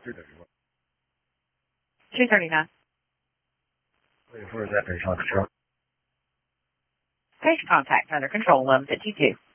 239. Where's that patient on control? Patient contact under control 1152.